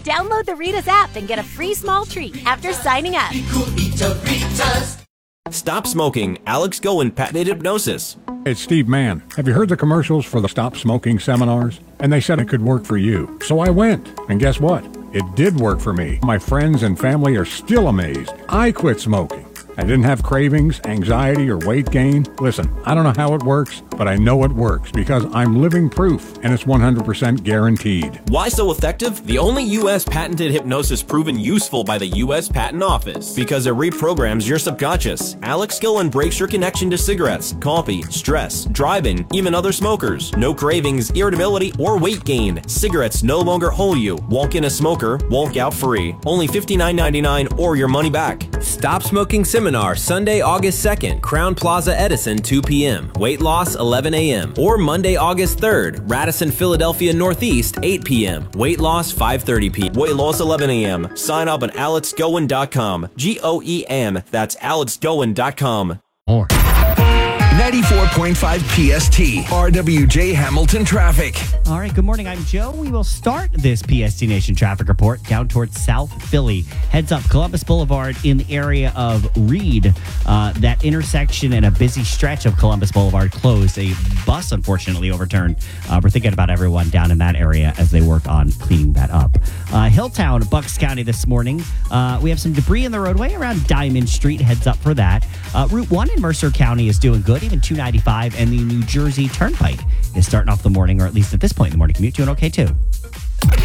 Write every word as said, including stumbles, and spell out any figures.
Download the Rita's app and get a free small treat after signing up. Stop smoking. Alex Goen patented hypnosis. It's Steve Mann. Have you heard the commercials for the Stop Smoking seminars? And they said it could work for you. So I went. And guess what? It did work for me. My friends and family are still amazed. I quit smoking. I didn't have cravings, anxiety, or weight gain. Listen, I don't know how it works, but I know it works because I'm living proof, and it's one hundred percent guaranteed. Why so effective? The only U S patented hypnosis proven useful by the U S Patent Office. Because it reprograms your subconscious. Alex Goen breaks your connection to cigarettes, coffee, stress, driving, even other smokers. No cravings, irritability, or weight gain. Cigarettes no longer hold you. Walk in a smoker, walk out free. Only fifty-nine ninety-nine or your money back. Stop Smoking Seminar, Sunday, August second, Crown Plaza, Edison, two p.m. Weight loss, eleven a.m. Or Monday, August third, Radisson, Philadelphia Northeast, eight p.m. Weight loss, five thirty p.m. Weight loss, eleven a.m. Sign up at alex goen dot com. G O E N. That's alex goen dot com. More. ninety-four point five P S T, R W J Hamilton traffic. All right, good morning. I'm Joe. We will start this P S T Nation traffic report down towards South Philly. Heads up, Columbus Boulevard in the area of Reed. Uh, that intersection and a busy stretch of Columbus Boulevard closed. A bus, unfortunately, overturned. Uh, we're thinking about everyone down in that area as they work on cleaning that up. Uh, Hilltown, Bucks County this morning. Uh, we have some debris in the roadway around Diamond Street. Heads up for that. Uh, Route one in Mercer County is doing good. Even two ninety-five and the New Jersey Turnpike is starting off the morning, or at least at this point in the morning commute, doing okay too.